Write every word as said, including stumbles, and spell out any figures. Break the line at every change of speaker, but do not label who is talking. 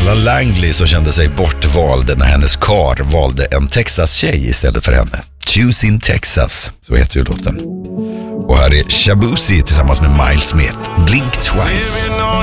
Ella Langley som kände sig bortvald när hennes kar valde en Texas-tjej istället för henne. Choosing Texas, så heter ju låten. Och här är Shabuzi tillsammans med Miles Smith, Blink Twice.